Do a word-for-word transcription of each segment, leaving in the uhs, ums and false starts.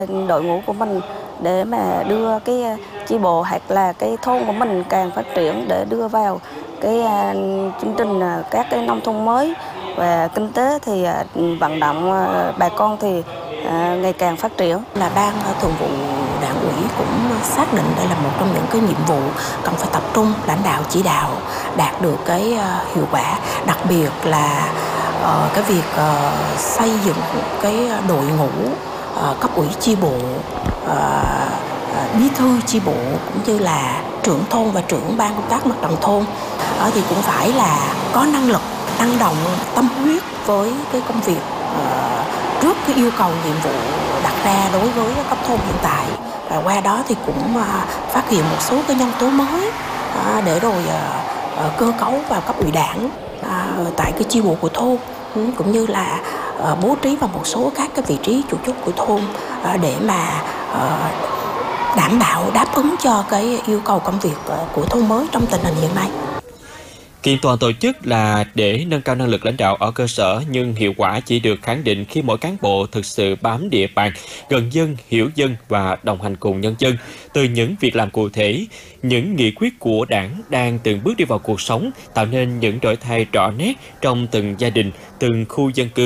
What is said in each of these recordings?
Đội ngũ của mình để mà đưa cái chi bộ hoặc là cái thôn của mình càng phát triển, để đưa vào cái chương trình các cái nông thôn mới và kinh tế, thì vận động bà con thì ngày càng phát triển. Là ban thường vụ đảng ủy cũng xác định đây là một trong những cái nhiệm vụ cần phải tập trung lãnh đạo chỉ đạo đạt được cái hiệu quả, đặc biệt là uh, cái việc uh, xây dựng cái đội ngũ uh, cấp ủy chi bộ, uh, bí thư chi bộ cũng như là trưởng thôn và trưởng ban công tác mặt trận thôn uh, thì cũng phải là có năng lực, năng động, tâm huyết với cái công việc uh, trước cái yêu cầu nhiệm vụ đặt ra đối với cấp thôn hiện tại. Và qua đó thì cũng uh, phát hiện một số cái nhân tố mới uh, để rồi uh, uh, cơ cấu vào cấp ủy đảng uh, tại cái chi bộ của thôn, um, cũng như là uh, bố trí vào một số các cái vị trí chủ chốt của thôn uh, để mà uh, đảm bảo đáp ứng cho cái yêu cầu công việc uh, của thôn mới trong tình hình hiện nay. Kiện toàn tổ chức là để nâng cao năng lực lãnh đạo ở cơ sở, nhưng hiệu quả chỉ được khẳng định khi mỗi cán bộ thực sự bám địa bàn, gần dân, hiểu dân và đồng hành cùng nhân dân. Từ những việc làm cụ thể, những nghị quyết của Đảng đang từng bước đi vào cuộc sống, tạo nên những đổi thay rõ nét trong từng gia đình, từng khu dân cư.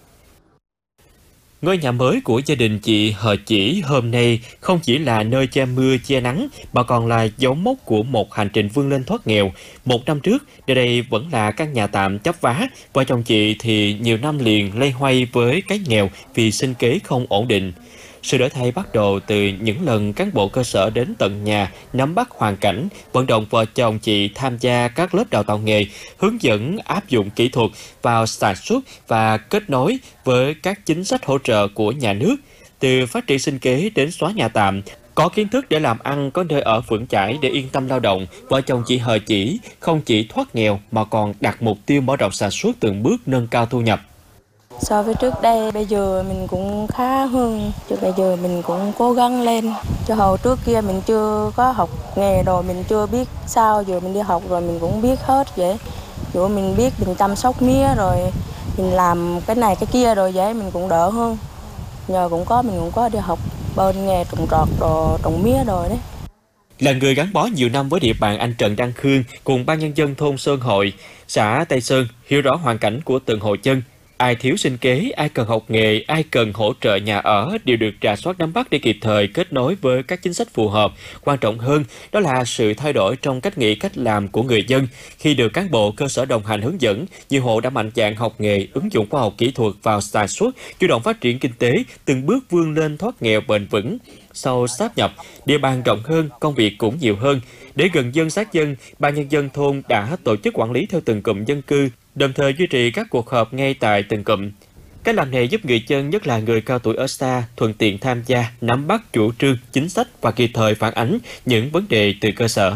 Ngôi nhà mới của gia đình chị Hờ Chỉ hôm nay không chỉ là nơi che mưa che nắng, mà còn là dấu mốc của một hành trình vươn lên thoát nghèo. Một năm trước, nơi đây vẫn là căn nhà tạm chắp vá. Vợ chồng chị thì nhiều năm liền loay hoay với cái nghèo vì sinh kế không ổn định. Sự đổi thay bắt đầu từ những lần cán bộ cơ sở đến tận nhà, nắm bắt hoàn cảnh, vận động vợ chồng chị tham gia các lớp đào tạo nghề, hướng dẫn áp dụng kỹ thuật vào sản xuất và kết nối với các chính sách hỗ trợ của nhà nước. Từ phát triển sinh kế đến xóa nhà tạm, có kiến thức để làm ăn, có nơi ở vững chãi để yên tâm lao động, vợ chồng chị Hờ Chỉ không chỉ thoát nghèo mà còn đặt mục tiêu mở rộng sản xuất, từng bước nâng cao thu nhập. So với trước đây, bây giờ mình cũng khá hơn, chứ bây giờ mình cũng cố gắng lên. Chứ hồi trước kia mình chưa có học nghề rồi, mình chưa biết sao, giờ mình đi học rồi mình cũng biết hết vậy. Dù mình biết mình chăm sóc mía rồi, mình làm cái này cái kia rồi vậy, mình cũng đỡ hơn. Nhờ cũng có, mình cũng có đi học bên nghề trồng trọt, đồ, trồng mía rồi đấy. Là người gắn bó nhiều năm với địa bàn, anh Trần Đăng Khương cùng ban nhân dân thôn Sơn Hội, xã Tây Sơn hiểu rõ hoàn cảnh của từng hộ dân. Ai thiếu sinh kế, ai cần học nghề, ai cần hỗ trợ nhà ở đều được rà soát nắm bắt để kịp thời kết nối với các chính sách phù hợp. Quan trọng hơn, đó là sự thay đổi trong cách nghĩ, cách làm của người dân. Khi được cán bộ cơ sở đồng hành hướng dẫn, nhiều hộ đã mạnh dạn học nghề, ứng dụng khoa học kỹ thuật vào sản xuất, chủ động phát triển kinh tế, từng bước vươn lên thoát nghèo bền vững. Sau sáp nhập, địa bàn rộng hơn, công việc cũng nhiều hơn. Để gần dân sát dân, ban nhân dân thôn đã tổ chức quản lý theo từng cụm dân cư, đồng thời duy trì các cuộc họp ngay tại từng cụm. Cách làm này giúp người dân, nhất là người cao tuổi ở xa, thuận tiện tham gia, nắm bắt chủ trương, chính sách và kịp thời phản ánh những vấn đề từ cơ sở.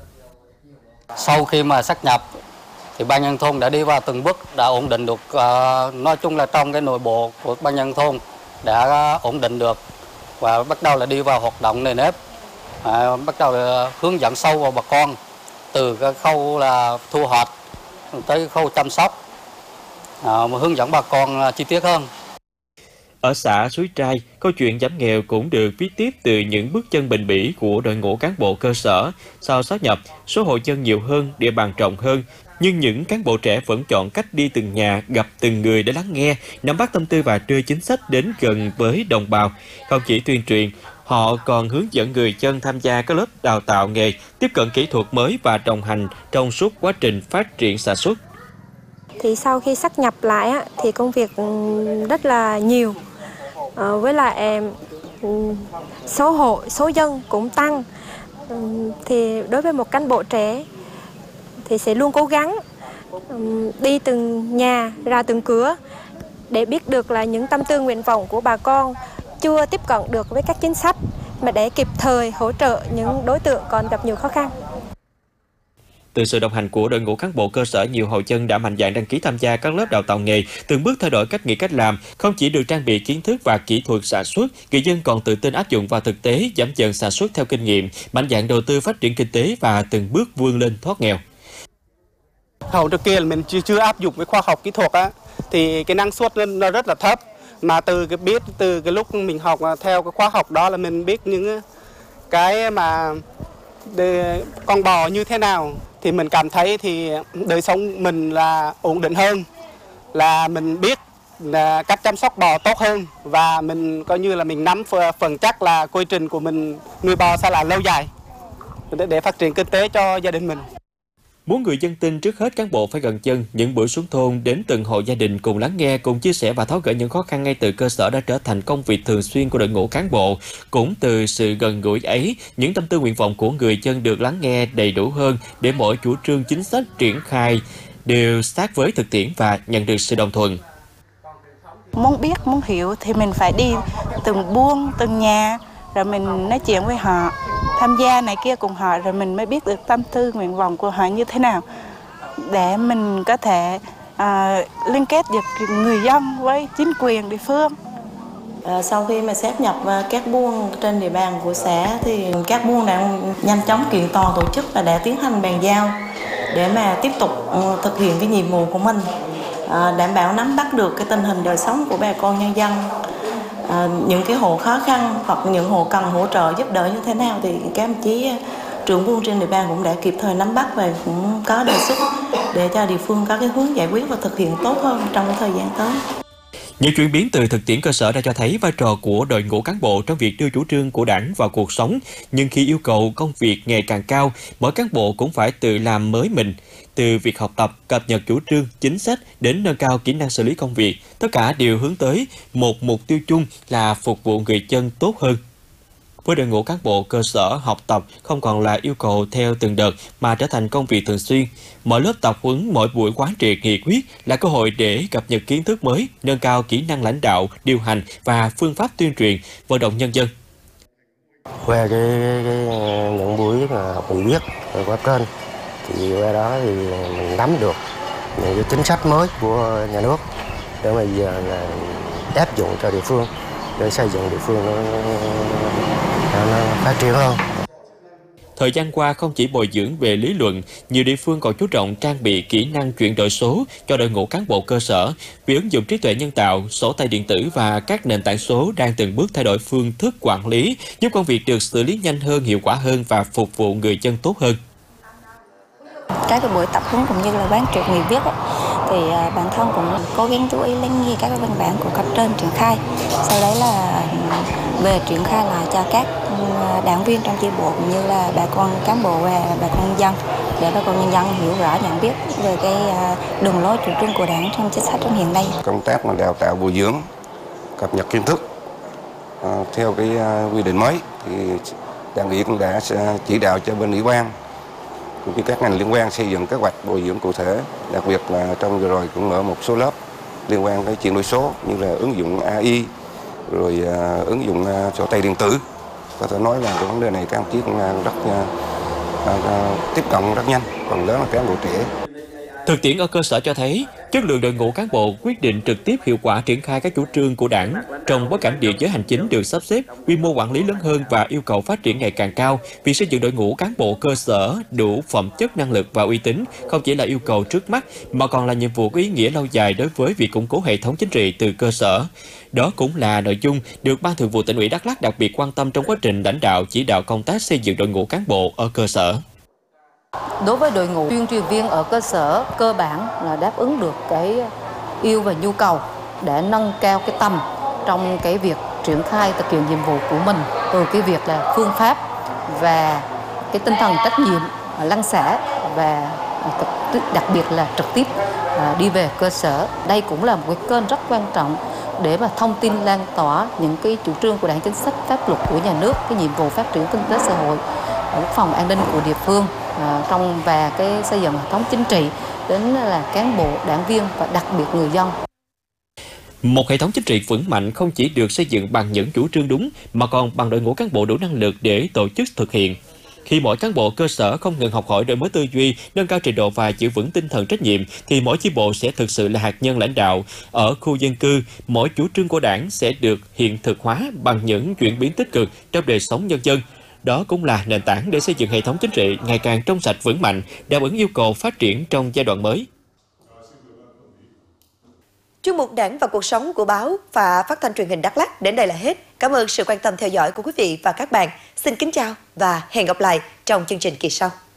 Sau khi mà sát nhập, thì ban nhân thôn đã đi vào từng bước, đã ổn định được, uh, nói chung là trong cái nội bộ của ban nhân thôn đã ổn định được và bắt đầu là đi vào hoạt động nề nếp, à, bắt đầu là hướng dẫn sâu vào bà con từ cái khâu là thu hoạch tới khâu chăm sóc, à, hướng dẫn bà con chi tiết hơn. Ở xã Suối Trai, câu chuyện giảm nghèo cũng được viết tiếp từ những bước chân bền bỉ của đội ngũ cán bộ cơ sở. Sau sát nhập, số hộ dân nhiều hơn, địa bàn rộng hơn, nhưng những cán bộ trẻ vẫn chọn cách đi từng nhà, gặp từng người để lắng nghe, nắm bắt tâm tư và đưa chính sách đến gần với đồng bào. Không chỉ tuyên truyền, họ còn hướng dẫn người dân tham gia các lớp đào tạo nghề, tiếp cận kỹ thuật mới và đồng hành trong suốt quá trình phát triển sản xuất. Thì sau khi sát nhập lại á, thì công việc rất là nhiều, à, với lại số hộ, số dân cũng tăng. Thì đối với một cán bộ trẻ thì sẽ luôn cố gắng đi từng nhà, ra từng cửa để biết được là những tâm tư nguyện vọng của bà con chưa tiếp cận được với các chính sách, mà để kịp thời hỗ trợ những đối tượng còn gặp nhiều khó khăn. Từ sự đồng hành của đội ngũ cán bộ cơ sở, nhiều hộ dân đã mạnh dạn đăng ký tham gia các lớp đào tạo nghề, từng bước thay đổi cách nghĩ, cách làm. Không chỉ được trang bị kiến thức và kỹ thuật sản xuất, người dân còn tự tin áp dụng vào thực tế, giảm dần sản xuất theo kinh nghiệm, mạnh dạn đầu tư phát triển kinh tế và từng bước vươn lên thoát nghèo. Hồi trước kia mình chưa, chưa áp dụng với khoa học kỹ thuật á, thì cái năng suất nó rất là thấp. Mà từ cái biết từ cái lúc mình học theo cái khóa học đó là mình biết những cái mà để con bò như thế nào, thì mình cảm thấy thì đời sống mình là ổn định hơn, là mình biết là cách chăm sóc bò tốt hơn, và mình coi như là mình nắm phần chắc là quy trình của mình nuôi bò sẽ là lâu dài để, để phát triển kinh tế cho gia đình mình. Muốn người dân tin, trước hết cán bộ phải gần chân, những buổi xuống thôn đến từng hộ gia đình cùng lắng nghe, cùng chia sẻ và tháo gỡ những khó khăn ngay từ cơ sở đã trở thành công việc thường xuyên của đội ngũ cán bộ. Cũng từ sự gần gũi ấy, những tâm tư nguyện vọng của người dân được lắng nghe đầy đủ hơn để mỗi chủ trương chính sách triển khai đều sát với thực tiễn và nhận được sự đồng thuận. Muốn biết, muốn hiểu thì mình phải đi từng buôn, từng nhà, rồi mình nói chuyện với họ, tham gia này kia cùng họ, rồi mình mới biết được tâm tư nguyện vọng của họ như thế nào, để mình có thể à, liên kết được người dân với chính quyền địa phương. À, sau khi mà sáp nhập các buôn trên địa bàn của xã thì các buôn đang nhanh chóng kiện toàn tổ chức và đã tiến hành bàn giao để mà tiếp tục uh, thực hiện cái nhiệm vụ của mình, uh, đảm bảo nắm bắt được cái tình hình đời sống của bà con nhân dân. À, những cái hộ khó khăn hoặc những hộ cần hỗ trợ giúp đỡ như thế nào thì các đồng chí trưởng buôn trên địa bàn cũng đã kịp thời nắm bắt và cũng có đề xuất để cho địa phương có cái hướng giải quyết và thực hiện tốt hơn trong cái thời gian tới. Những chuyển biến từ thực tiễn cơ sở đã cho thấy vai trò của đội ngũ cán bộ trong việc đưa chủ trương của Đảng vào cuộc sống. Nhưng khi yêu cầu công việc ngày càng cao, mỗi cán bộ cũng phải tự làm mới mình. Từ việc học tập, cập nhật chủ trương, chính sách đến nâng cao kỹ năng xử lý công việc, tất cả đều hướng tới một mục tiêu chung là phục vụ người dân tốt hơn. Với đội ngũ cán bộ cơ sở, học tập không còn là yêu cầu theo từng đợt mà trở thành công việc thường xuyên. Mỗi lớp tập huấn, mỗi buổi quán triệt nghị quyết là cơ hội để cập nhật kiến thức mới, nâng cao kỹ năng lãnh đạo, điều hành và phương pháp tuyên truyền, vận động nhân dân. Qua cái, cái những buổi mà học nghị quyết qua kênh thì qua đó thì mình nắm được những cái chính sách mới của nhà nước để mà giờ là áp dụng cho địa phương, để xây dựng địa phương nó, nó, nó phát triển hơn. Thời gian qua, không chỉ bồi dưỡng về lý luận, nhiều địa phương còn chú trọng trang bị kỹ năng chuyển đổi số cho đội ngũ cán bộ cơ sở. Việc ứng dụng trí tuệ nhân tạo, sổ tay điện tử và các nền tảng số đang từng bước thay đổi phương thức quản lý, giúp công việc được xử lý nhanh hơn, hiệu quả hơn và phục vụ người dân tốt hơn. Các cái buổi tập huấn cũng như là quán triệt nghị quyết ấy, thì bản thân cũng cố gắng chú ý lắng nghe các cái văn bản của cấp trên triển khai, sau đấy là về triển khai lại cho các đảng viên trong chi bộ cũng như là bà con cán bộ và bà con nhân dân, để bà con nhân dân hiểu rõ, nhận biết về cái đường lối chủ trương của Đảng trong chính sách trong hiện nay. Công tác mà đào tạo bồi dưỡng, cập nhật kiến thức uh, theo cái uh, quy định mới thì Đảng ủy cũng đã chỉ đạo cho bên ủy ban cũng như các ngành liên quan xây dựng kế hoạch bồi dưỡng cụ thể, đặc biệt là trong vừa rồi cũng mở một số lớp liên quan tới chuyển đổi số như là ứng dụng a i, rồi uh, ứng dụng uh, sổ tay điện tử. Có thể nói là cái vấn đề này các ông chí cũng rất uh, uh, tiếp cận rất nhanh, còn lớn là cán bộ trẻ. Thực tiễn ở cơ sở cho thấy, chất lượng đội ngũ cán bộ quyết định trực tiếp hiệu quả triển khai các chủ trương của Đảng. Trong bối cảnh địa giới hành chính được sắp xếp, quy mô quản lý lớn hơn và yêu cầu phát triển ngày càng cao, việc xây dựng đội ngũ cán bộ cơ sở đủ phẩm chất, năng lực và uy tín không chỉ là yêu cầu trước mắt mà còn là nhiệm vụ có ý nghĩa lâu dài đối với việc củng cố hệ thống chính trị từ cơ sở. Đó cũng là nội dung được Ban Thường vụ Tỉnh ủy Đắk Lắk đặc biệt quan tâm trong quá trình lãnh đạo chỉ đạo công tác xây dựng đội ngũ cán bộ ở cơ sở. Đối với đội ngũ tuyên truyền viên ở cơ sở, cơ bản là đáp ứng được cái yêu và nhu cầu để nâng cao cái tầm trong cái việc triển khai thực hiện nhiệm vụ của mình, từ cái việc là phương pháp và cái tinh thần trách nhiệm lăng xả và đặc biệt là trực tiếp đi về cơ sở. Đây cũng là một cái kênh rất quan trọng để mà thông tin lan tỏa những cái chủ trương của Đảng, chính sách, pháp luật của nhà nước, cái nhiệm vụ phát triển kinh tế xã hội, quốc phòng an ninh của địa phương à, trong và cái xây dựng hệ thống chính trị đến là cán bộ, đảng viên và đặc biệt người dân. Một hệ thống chính trị vững mạnh không chỉ được xây dựng bằng những chủ trương đúng mà còn bằng đội ngũ cán bộ đủ năng lực để tổ chức thực hiện. Khi mỗi cán bộ cơ sở không ngừng học hỏi, đổi mới tư duy, nâng cao trình độ và giữ vững tinh thần trách nhiệm, thì mỗi chi bộ sẽ thực sự là hạt nhân lãnh đạo. Ở khu dân cư, mỗi chủ trương của Đảng sẽ được hiện thực hóa bằng những chuyển biến tích cực trong đời sống nhân dân. Đó cũng là nền tảng để xây dựng hệ thống chính trị ngày càng trong sạch vững mạnh, đáp ứng yêu cầu phát triển trong giai đoạn mới. Chuyên mục Đảng và cuộc sống của báo và Phát thanh Truyền hình Đắk Lắk đến đây là hết. Cảm ơn sự quan tâm theo dõi của quý vị và các bạn. Xin kính chào và hẹn gặp lại trong chương trình kỳ sau.